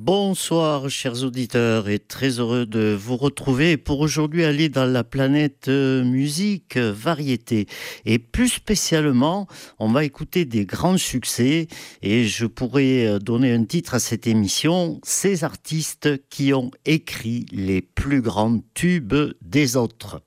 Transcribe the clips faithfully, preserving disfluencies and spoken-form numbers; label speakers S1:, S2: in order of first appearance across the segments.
S1: Bonsoir chers auditeurs et très heureux de vous retrouver pour aujourd'hui aller dans la planète euh, musique, euh, variété. Et plus spécialement, on va écouter des grands succès et je pourrais euh, donner un titre à cette émission, ces artistes qui ont écrit les plus grands tubes des autres.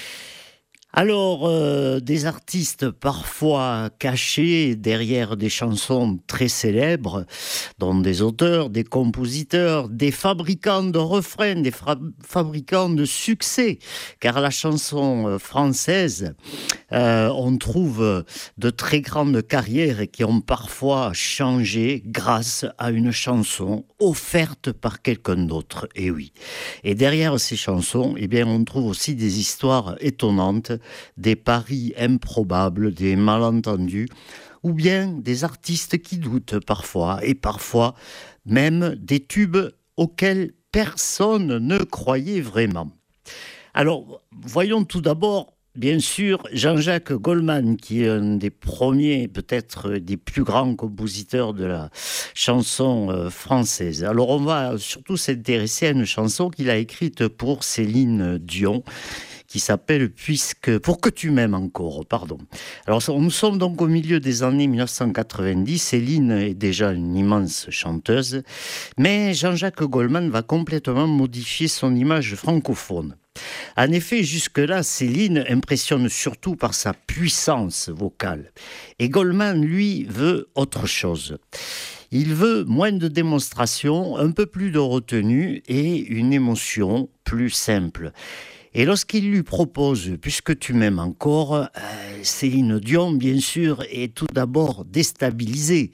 S1: Alors, euh, des artistes parfois cachés derrière des chansons très célèbres, dont des auteurs, des compositeurs, des fabricants de refrains, des fra- fabricants de succès, car la chanson euh, française, euh, on trouve de très grandes carrières qui ont parfois changé grâce à une chanson offerte par quelqu'un d'autre, et oui. Et derrière ces chansons, eh bien, on trouve aussi des histoires étonnantes, des paris improbables, des malentendus, ou bien des artistes qui doutent parfois, et parfois même des tubes auxquels personne ne croyait vraiment. Alors, voyons tout d'abord, bien sûr, Jean-Jacques Goldman, qui est un des premiers, peut-être des plus grands compositeurs de la chanson euh, française. Alors, on va surtout s'intéresser à une chanson qu'il a écrite pour Céline Dion, qui s'appelle Puisque, Pour que tu m'aimes encore, pardon. Alors, nous sommes donc au milieu des années mille neuf cent quatre-vingt-dix. Céline est déjà une immense chanteuse, mais Jean-Jacques Goldman va complètement modifier son image francophone. En effet, jusque-là, Céline impressionne surtout par sa puissance vocale. Et Goldman, lui, veut autre chose. Il veut moins de démonstration, un peu plus de retenue et une émotion plus simple. Et lorsqu'il lui propose « Puisque tu m'aimes encore euh, », Céline Dion, bien sûr, est tout d'abord déstabilisée.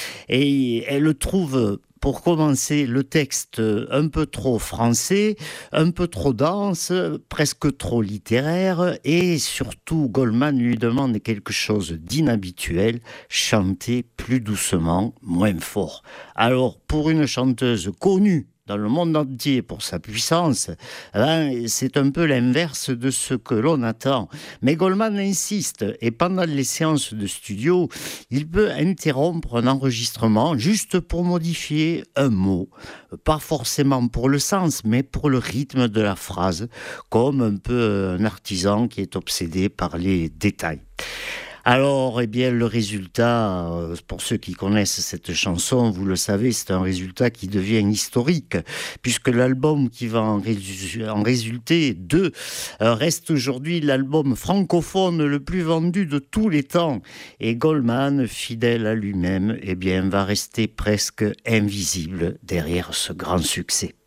S1: Et elle trouve, pour commencer, le texte un peu trop français, un peu trop dense, presque trop littéraire, et surtout, Goldman lui demande quelque chose d'inhabituel, chanter plus doucement, moins fort. Alors, pour une chanteuse connue dans le monde entier pour sa puissance, ben, c'est un peu l'inverse de ce que l'on attend. Mais Goldman insiste, et pendant les séances de studio, il peut interrompre un enregistrement juste pour modifier un mot, pas forcément pour le sens, mais pour le rythme de la phrase, comme un peu un artisan qui est obsédé par les détails. Alors, eh bien, le résultat, pour ceux qui connaissent cette chanson, vous le savez, c'est un résultat qui devient historique, puisque l'album qui va en, résu- en résulter, deux, euh, reste aujourd'hui l'album francophone le plus vendu de tous les temps. Et Goldman, fidèle à lui-même, eh bien, va rester presque invisible derrière ce grand succès.